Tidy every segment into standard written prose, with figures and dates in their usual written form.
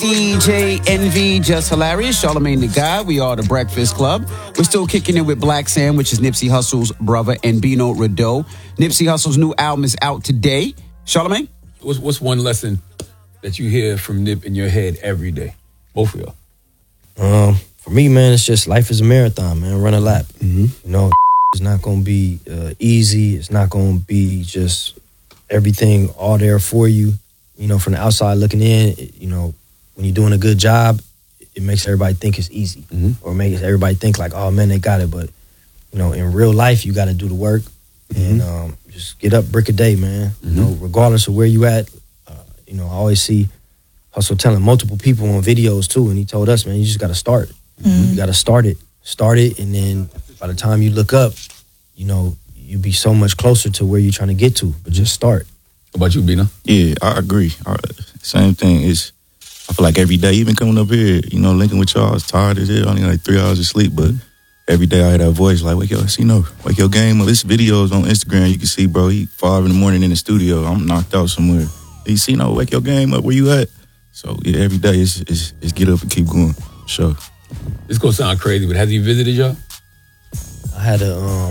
DJ Envy, Just Hilarious, Charlamagne the God. We are the Breakfast Club. We're still kicking it with Black Sam, which is Nipsey Hussle's brother, and Bino Rideau. Nipsey Hussle's new album is out today. Charlamagne? What's one lesson that you hear from Nip in your head every day? Both of y'all. For me, man, it's just life is a marathon, man. Run a lap. Mm-hmm. You know, it's not going to be easy. It's not going to be just everything all there for you. You know, from the outside looking in, you know, when you're doing a good job, it makes everybody think it's easy. Mm-hmm. Or makes everybody think like, oh, man, they got it. But, you know, in real life, you got to do the work. Mm-hmm. And just get up, brick a day, man. Mm-hmm. You know, regardless of where you at. You know, I always see Hustle telling multiple people on videos, too. And he told us, man, you just got to start. Mm-hmm. You got to start it. Start it, and then by the time you look up, you know, you be so much closer to where you're trying to get to. But just start. What about you, Bina? Yeah, I agree. Same thing. I feel like every day, even coming up here, you know, linking with y'all, I was tired as hell. Only like 3 hours of sleep, but every day I hear that voice like, wake your game up. This videos on Instagram, you can see, bro, he 5 in the morning in the studio. I'm knocked out somewhere. You see, wake your game up. Where you at? So yeah, every day is get up and keep going. Sure. This gonna sound crazy, but has he visited y'all? I had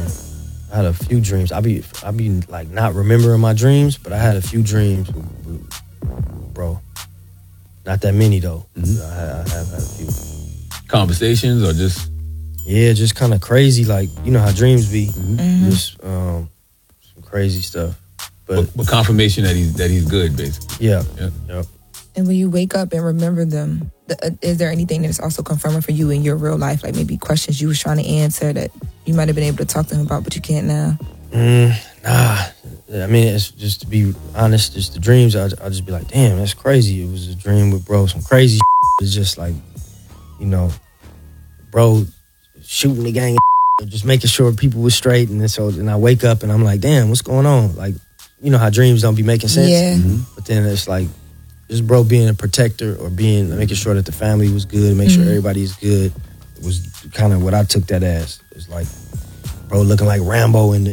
a few dreams. I be like not remembering my dreams, but I had a few dreams, bro. Not that many though. Mm-hmm. I have had a few conversations or just just kind of crazy. Like you know how dreams be, Mm-hmm. just some crazy stuff. But confirmation that he's good, basically. Yeah. And when you wake up and remember them, is there anything that's also confirming for you in your real life, like maybe questions you was trying to answer that you might have been able to talk to him about, but you can't now? Nah. I mean, it's just to be honest, just the dreams. I'll just be like, damn, that's crazy. It was a dream with bro, some crazy. It's just like, you know, bro shooting the gang, just making sure people were straight, and then I wake up and I'm like, damn, what's going on? Like, you know how dreams don't be making sense. Yeah. Mm-hmm. But then it's like, just bro being a protector or making sure that the family was good, make sure everybody's good. It was kind of what I took that as. It's like bro looking like Rambo in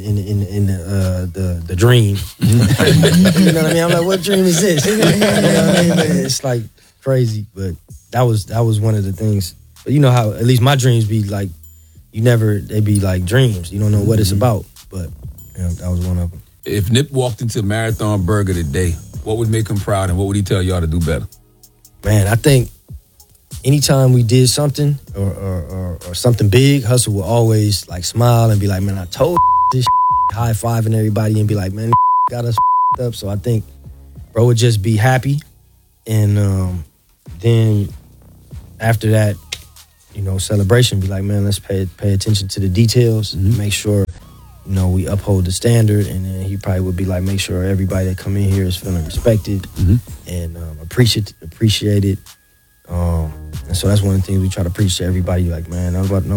the dream. You know what I mean? I'm like, what dream is this? You know what I mean? It's like crazy, but that was one of the things. But you know how at least my dreams be like, they be like dreams. You don't know what it's about, but you know, that was one of them. If Nip walked into Marathon Burger today, what would make him proud and what would he tell y'all to do better? Man, I think anytime we did something or something big, Hustle would always like smile and be like, man, I told this high-fiving everybody and be like, man, got us up. So I think bro would just be happy. And then after that, you know, celebration, be like, man, let's pay attention to the details and make sure, you know, we uphold the standard. And then he probably would be like, make sure everybody that come in here is feeling respected and appreciated. And so that's one of the things we try to preach to everybody. Like, man,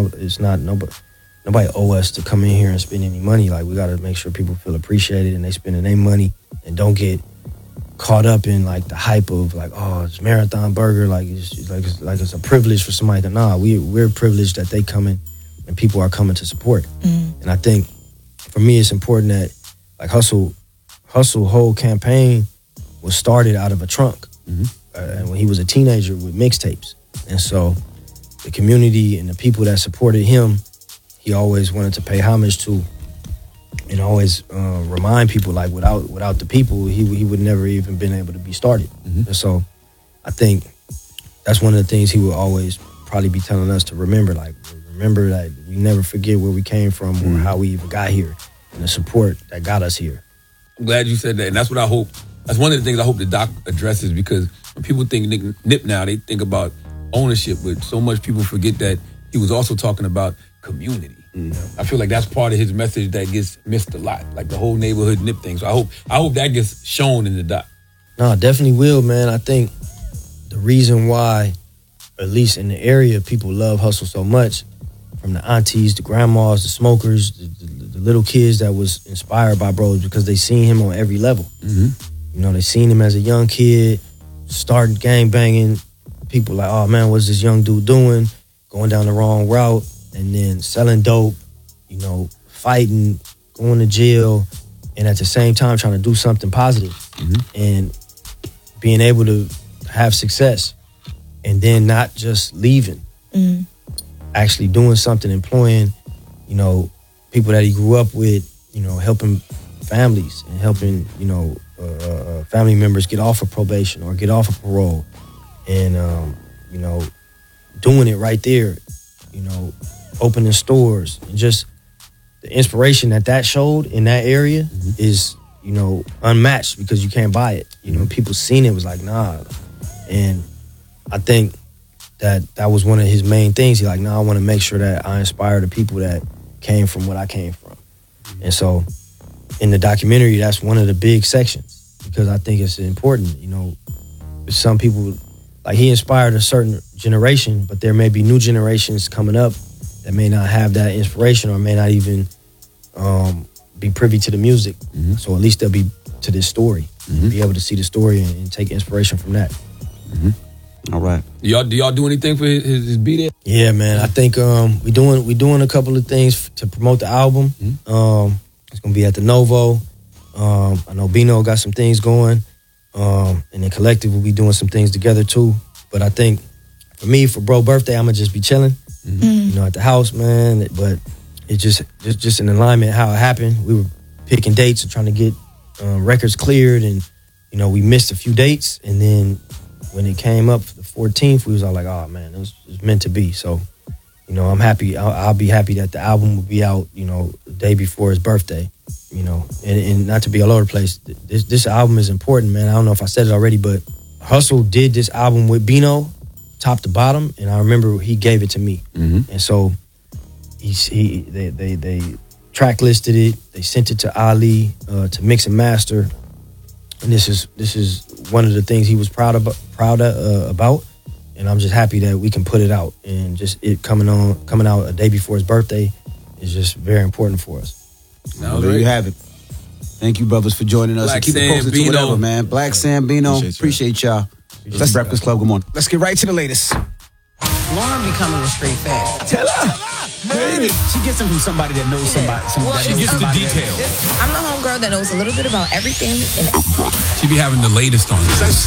nobody owe us to come in here and spend any money. Like, we got to make sure people feel appreciated and they spending their money and don't get caught up in like the hype of like, oh, it's Marathon Burger. Like it's a privilege for somebody to. Nah, we're privileged that they coming and people are coming to support. And I think for me, it's important that like Hustle whole campaign was started out of a trunk when he was a teenager with mixtapes. And so the community and the people that supported him, he always wanted to pay homage to and always remind people like without the people, he would never even been able to be started. And so I think that's one of the things he would always probably be telling us to remember, like remember that we never forget where we came from or how we even got here and the support that got us here. I'm glad you said that, and that's what I hope. That's one of the things I hope the doc addresses, because when people think Nip now, they think about ownership, but so much people forget that he was also talking about community. I feel like that's part of his message that gets missed a lot, like the whole neighborhood Nip thing. So I hope that gets shown in the doc. No, definitely will, man. I think the reason why, at least in the area, people love Hustle so much, from the aunties, the grandmas, the smokers, the little kids that was inspired by bro, is because they seen him on every level. You know, they seen him as a young kid, starting gang banging. People like, oh man, what's this young dude doing? Going down the wrong route, and then selling dope, you know, fighting, going to jail, and at the same time trying to do something positive and being able to have success. and then not just leaving, actually doing something, employing, you know, people that he grew up with, you know, helping families and helping, you know, family members get off of probation or get off of parole, and you know, doing it right there, you know, opening stores, and just the inspiration that showed in that area is, you know, unmatched, because you can't buy it. You know, people seen it, was like, nah. And I think that was one of his main things. He like, nah, I want to make sure that I inspire the people that came from what I came from. And so in the documentary, that's one of the big sections, because I think it's important. You know, some people, like, he inspired a certain generation, but there may be new generations coming up that may not have that inspiration, or may not even be privy to the music. So at least they'll be to this story, be able to see the story and take inspiration from that. All right. Do y'all do anything for his B-Day? Yeah, we doing a couple of things to promote the album. It's gonna be at the Novo. I know Bino got some things going, and then Collective will be doing some things together too. But I think for me, for Bro birthday, I'm gonna just be chilling, you know, at the house, man. But it's just in alignment how it happened. We were picking dates and trying to get records cleared, and you know, we missed a few dates, and then when it came up for the 14th, we was all like, oh man, it was meant to be. So, you know, I'm happy. I'll be happy that the album will be out, you know, the day before his birthday, you know, and not to be all over the place. This album is important, man. I don't know if I said it already, but Hustle did this album with Bino, top to bottom, and I remember he gave it to me. And so they track listed it, they sent it to Ali to mix and master. And this is one of the things he was proud about, and I'm just happy that we can put it out, and just it coming out a day before his birthday is just very important for us. Well, there you have it. Thank you, brothers, for joining us. Black Keep it posted to whatever, man. Black Sambino, appreciate y'all. Let's Breakfast Club. Good morning. Let's get right to the latest. Lauren becoming a straight fact. Tell her. She gets them from somebody that knows somebody. She gets the details. I'm the homegirl that knows a little bit about everything and She be having the latest on this.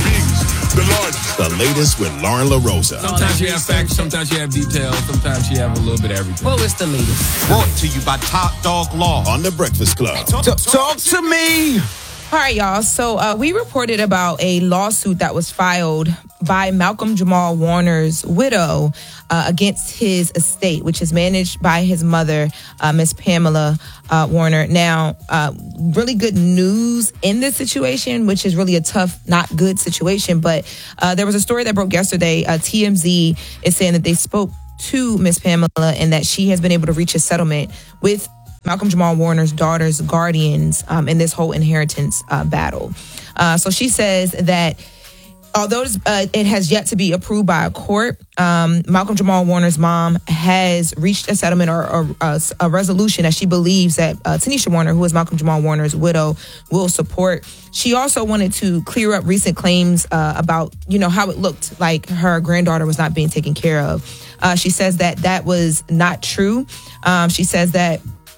The latest with Lauren LaRosa. Sometimes she have facts, sometimes she have details, sometimes she have a little bit of everything. What was the latest? Brought to you by Top Dog Law on The Breakfast Club. Talk to me. All right, y'all. So we reported about a lawsuit that was filed by Malcolm Jamal Warner's widow against his estate, which is managed by his mother, Miss Pamela Warner. Now, really good news in this situation, which is really a tough, not good situation. But there was a story that broke yesterday. TMZ is saying that they spoke to Miss Pamela and that she has been able to reach a settlement with Malcolm Jamal Warner's daughter's guardians in this whole inheritance battle. So she says that although it has yet to be approved by a court, Malcolm Jamal Warner's mom has reached a settlement or a resolution that she believes that Tanisha Warner, who is Malcolm Jamal Warner's widow, will support. She also wanted to clear up recent claims about, you know, how it looked like her granddaughter was not being taken care of. She says that was not true. She says that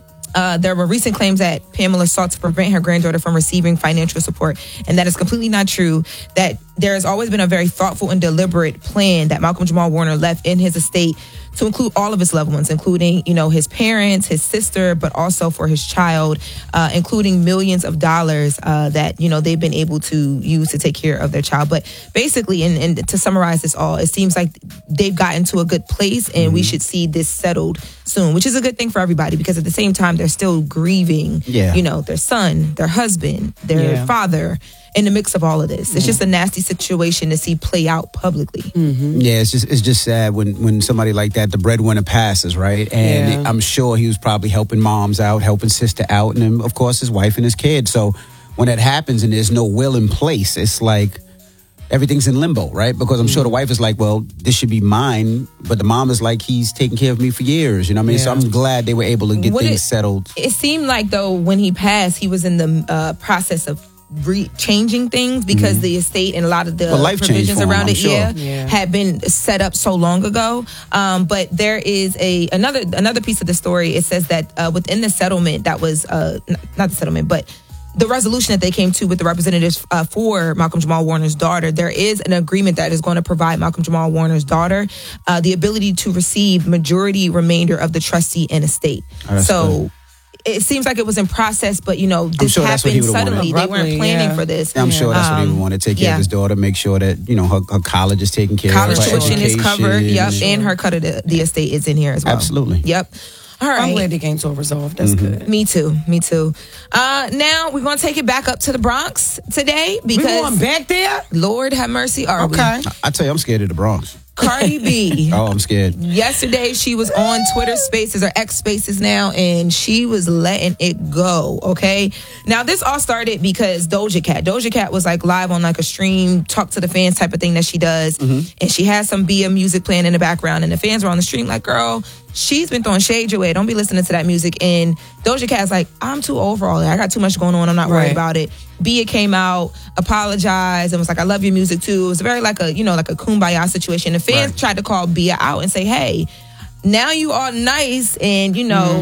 there were recent claims that Pamela sought to prevent her granddaughter from receiving financial support, and that is completely not true. That there has always been a very thoughtful and deliberate plan that Malcolm Jamal Warner left in his estate to include all of his loved ones, including, you know, his parents, his sister, but also for his child, including millions of dollars that, you know, they've been able to use to take care of their child. But basically, and to summarize this all, it seems like they've gotten to a good place, and we should see this settled soon, which is a good thing for everybody, because at the same time, they're still grieving, you know, their son, their husband, their father, in the mix of all of this. It's just a nasty situation to see play out publicly. Yeah, it's just sad when somebody like that, the breadwinner, passes, right? And I'm sure he was probably helping moms out, helping sister out, and then, of course, his wife and his kid. So when that happens and there's no will in place, it's like everything's in limbo, right? Because I'm sure the wife is like, well, this should be mine, but the mom is like, he's taken care of me for years, you know what I mean? So I'm glad they were able to get things settled. It seemed like, though, when he passed, he was in the process of changing things, because the estate and a lot of the provisions around it had been set up so long ago. But there is another piece of the story. It says that within the settlement that was not the settlement, but the resolution that they came to with the representatives for Malcolm Jamal Warner's daughter, there is an agreement that is going to provide Malcolm Jamal Warner's daughter the ability to receive majority remainder of the trustee and estate. So it seems like it was in process, but this sure happened suddenly. They weren't planning for this. I'm sure that's what he would want to take care of his daughter, make sure that her college is taken care of. College tuition is covered. Yep, and her cut of the estate is in here as well. Absolutely. Yep. All right. I'm glad they came to a resolve. That's good. Me too. Now we're going to take it back up to the Bronx today because we going back there. Lord have mercy. Are we? I tell you, I'm scared of the Bronx. Cardi B. Oh, I'm scared. Yesterday, she was on Twitter Spaces, or X Spaces now, and she was letting it go, okay? Now, this all started because Doja Cat was like live on like a stream, talk to the fans type of thing that she does, and she has some Bia music playing in the background, and the fans were on the stream like, girl, she's been throwing shade your way. Don't be listening to that music. And Doja Cat's like, I'm too old for all that. I got too much going on. I'm not worried about it. Bia came out, apologized, and was like, I love your music too. It was very like a kumbaya situation. The fans tried to call Bia out and say, hey, now you are nice and,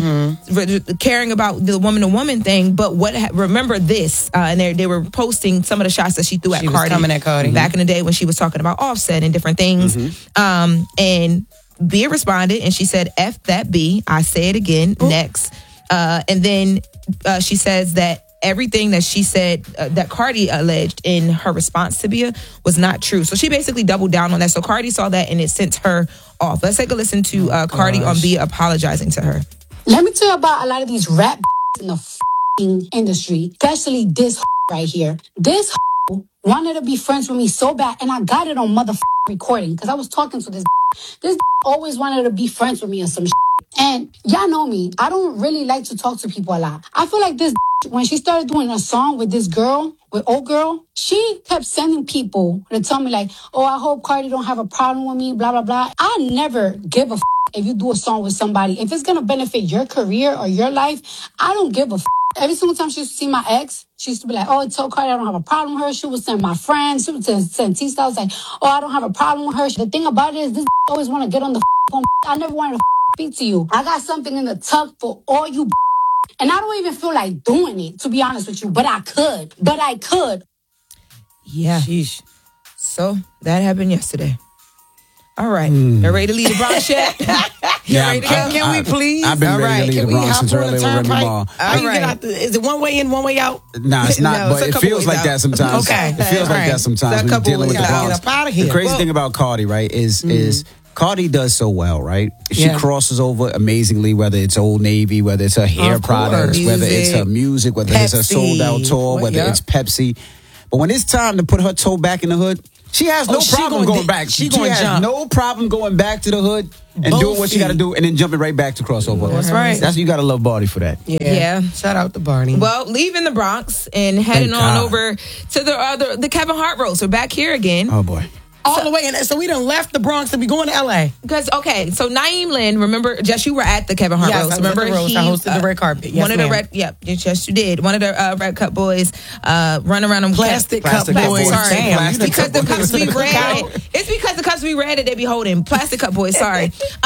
caring about the woman-to-woman thing, but remember this, and they were posting some of the shots that she threw at Cardi. Coming at Cardi. Back in the day when she was talking about Offset and different things. And Bia responded and she said, F that B. I say it again. Next. And then she says that everything that she said, that Cardi alleged in her response to Bia was not true. So she basically doubled down on that. So Cardi saw that and it sent her off. Let's take a listen to Cardi on Bia apologizing to her. Let me tell you about a lot of these rap in the industry, especially this right here. This wanted to be friends with me so bad, and I got it on recording because I was talking to this. This always wanted to be friends with me or some shit. And y'all know me. I don't really like to talk to people a lot. I feel like this, when she started doing a song with this girl, with old girl, she kept sending people to tell me like, oh, I hope Cardi don't have a problem with me, blah, blah, blah. I never give a if you do a song with somebody. If it's going to benefit your career or your life, I don't give a Every single time she used to see my ex, she used to be like, oh, it's so Cardi, I don't have a problem with her. She would send my friends. She would send T-Styles like, oh, I don't have a problem with her. The thing about it is this always want to get on the phone. I never wanted to speak to you. I got something in the tuck for all you and I don't even feel like doing it, to be honest with you. But I could. Yeah. Sheesh. So that happened yesterday. All right. Y'all ready to leave the Bronx yet? Ready to go? Can we please? I've been ready to leave the Bronx since earlier with Remy Ma. How you get out is it one way in, one way out? Nah, it's not, but it feels like that sometimes. Okay. It feels like that sometimes when you're dealing with the Bronx. Get up out of here. The crazy thing about Cardi, right, is Cardi does so well, right? She crosses over amazingly, whether it's Old Navy, whether it's her hair products, whether it's her music, whether it's her sold out tour, whether it's Pepsi. But when it's time to put her toe back in the hood, she has no problem going back. She has no problem going back to the hood and doing what she got to do and then jumping right back to crossover. That's right. That's you got to love Barney for that. Yeah. Shout out to Barney. Well, leaving the Bronx and heading on over to the Kevin Hart roast. We're back here again. Oh boy. All the way in. So we done left the Bronx and we going to LA. Because, so Naeem Lynn, remember, Jess, you were at the Kevin Hart roast. Remember, I hosted the red carpet. Yes, one of the red, yes, you did. One of the Red Cup boys run around them Plastic Cup boys. Sorry, Damn, because the cups we read. It's because the cups we read it, they be holding Plastic Cup boys. Sorry.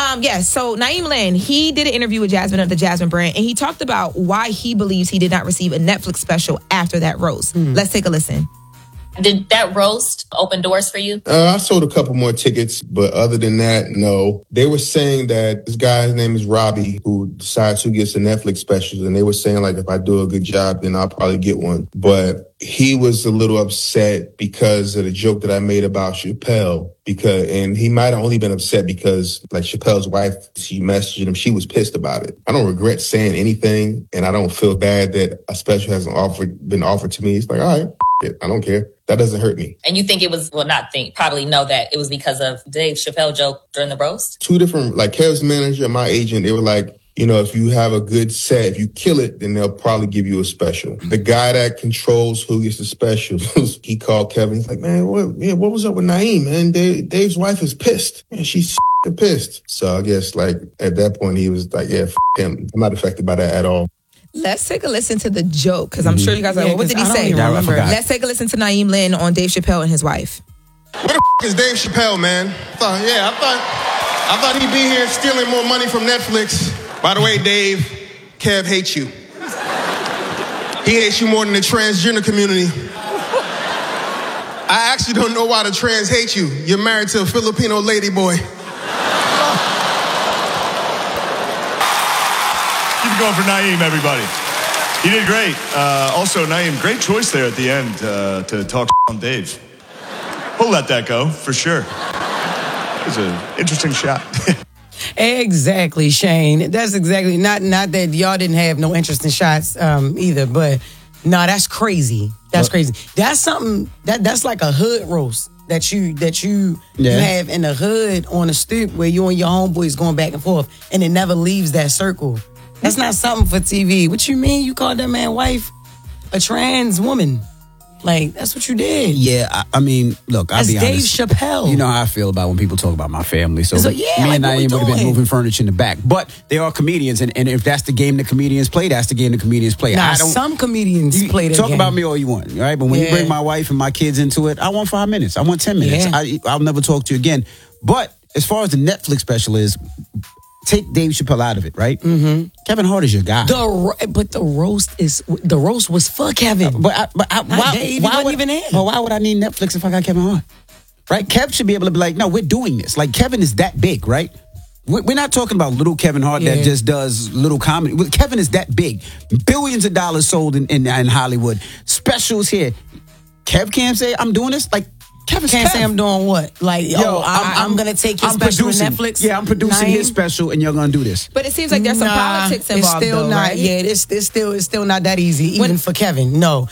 So Naeem Lynn, he did an interview with Jasmine of the Jasmine brand, and he talked about why he believes he did not receive a Netflix special after that roast. Let's take a listen. Did that roast open doors for you? I sold a couple more tickets, but other than that, no. They were saying that this guy's name is Robbie, who decides who gets the Netflix specials, and they were saying, like, if I do a good job, then I'll probably get one. But he was a little upset because of the joke that I made about Chappelle, and he might have only been upset because, like, Chappelle's wife, she messaged him. She was pissed about it. I don't regret saying anything, and I don't feel bad that a special hasn't been offered to me. It's like, all right, I don't care. That doesn't hurt me. And you think it was, probably know that it was because of Dave Chappelle joke during the roast? Two different, like Kev's manager and my agent, they were like, if you have a good set, if you kill it, then they'll probably give you a special. The guy that controls who gets the specials, he called Kevin. He's like, man, what was up with Naeem, man? Dave's wife is pissed. Man, she's pissed. So I guess, like, at that point, he was like, yeah, him. I'm not affected by that at all. Let's take a listen to the joke, because I'm sure you guys are like, what did he say? Let's take a listen to Naeem Lynn on Dave Chappelle and his wife. Where the is Dave Chappelle, man? I thought he'd be here stealing more money from Netflix. By the way, Dave, Kev hates you. He hates you more than the transgender community. I actually don't know why the trans hate you. You're married to a Filipino lady boy. Keep it going for Naeem, everybody. He did great. Also, Naeem, great choice there at the end to talk on Dave. We'll let that go, for sure. That was an interesting shot. Exactly, Shane. That's exactly, not that y'all didn't have no interesting shots either, but no, that's crazy. That's crazy. That's something, that's like a hood roast that you have in the hood on the stoop where you and your homeboys going back and forth, and it never leaves that circle. That's not something for TV. What you mean you called that man wife a trans woman? Like, that's what you did. Yeah, I mean, look, I'll be honest. Dave Chappelle. You know how I feel about when people talk about my family. So yeah, me and like, Naeem would have been moving furniture in the back. But they are comedians, and if that's the game the comedians play, that's the game the comedians play. Nah, some comedians play that Talk game. about me all you want, right? But when you bring my wife and my kids into it, I want 5 minutes. I want 10 minutes. Yeah. I'll never talk to you again. But as far as the Netflix special is, take Dave Chappelle out of it, right? Mm-hmm. Kevin Hart is your guy. But the roast was for Kevin. Why would I need Netflix if I got Kevin Hart? Right? Kev should be able to be like, no, we're doing this. Like, Kevin is that big, right? We're not talking about little Kevin Hart that just does little comedy. Kevin is that big. Billions of dollars sold in Hollywood. Specials here. Kev can't say, I'm doing this. Like, Kevin can't say I'm doing what? Like, I'm going to take your special on Netflix. Yeah, I'm producing his special, and you're going to do this. But it seems like there's some politics involved. It's still not. Right? Yeah, it's still not that easy, even for Kevin. No,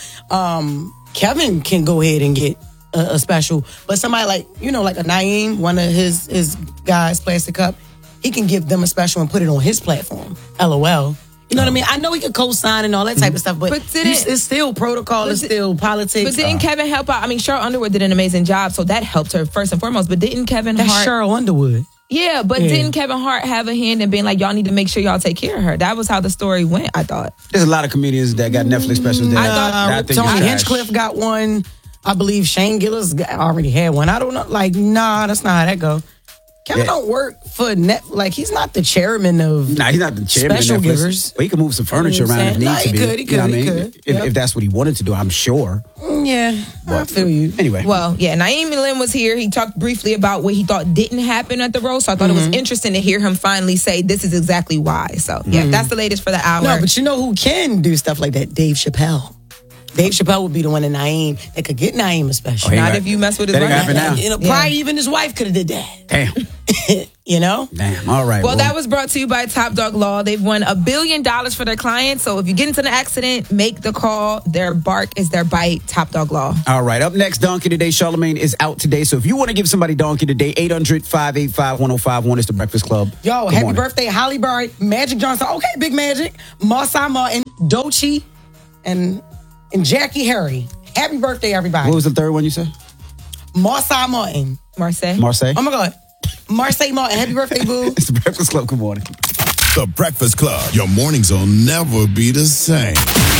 Kevin can go ahead and get a special, but somebody like like a Naeem, one of his guys, Plastic Cup, he can give them a special and put it on his platform. LOL. You know what I mean? I know he could co-sign and all that type of stuff, but it's still protocol, it's still politics. But didn't Kevin help out? I mean, Cheryl Underwood did an amazing job, so that helped her first and foremost. But didn't Kevin Hart... That's Cheryl Underwood. Yeah, but didn't Kevin Hart have a hand in being like, y'all need to make sure y'all take care of her? That was how the story went, I thought. There's a lot of comedians that got Netflix specials that Tony Hinchcliffe got one. I believe Shane Gillis already had one. I don't know. Like, nah, that's not how that go. Kevin don't work for like he's not the chairman of he's not the chairman special of Netflix. Givers. But he can move some furniture around if needs to be. He could. If that's what he wanted to do, I'm sure. Yeah, I feel you. Anyway. Well, yeah, Naeem Lynn was here. He talked briefly about what he thought didn't happen at the roast. So I thought it was interesting to hear him finally say this is exactly why. So yeah, that's the latest for the hour. No, but you know who can do stuff like that? Dave Chappelle. Dave Chappelle would be the one in Naeem that could get Naeem a special. Not if you mess with his wife. Probably even his wife could have did that. Damn. You know? Damn. All right. Well, that was brought to you by Top Dog Law. They've won $1 billion for their clients. So if you get into an accident, make the call. Their bark is their bite. Top Dog Law. All right. Up next, Donkey Today. Charlamagne is out today. So if you want to give somebody Donkey Today, 800-585-1051 is the Breakfast Club. Yo, happy birthday, Holly Berry, Magic Johnson. Okay, Big Magic. Marcy Martin, Doechii, and Jackie Harry. Happy birthday, everybody. What was the third one you said? Marcy Martin. Marseille. Oh my God. Marcy Martin. Happy birthday, boo. It's the Breakfast Club. Good morning. The Breakfast Club. Your mornings will never be the same.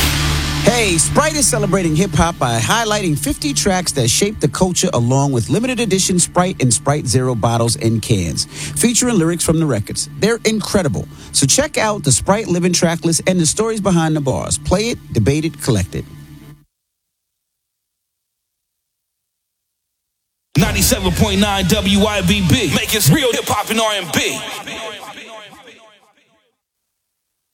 Hey, Sprite is celebrating hip-hop by highlighting 50 tracks that shaped the culture along with limited edition Sprite and Sprite Zero bottles and cans, featuring lyrics from the records. They're incredible. So check out the Sprite Living track list and the stories behind the bars. Play it, debate it, collect it. 97.9 WIBB. Make it real hip-hop and R&B.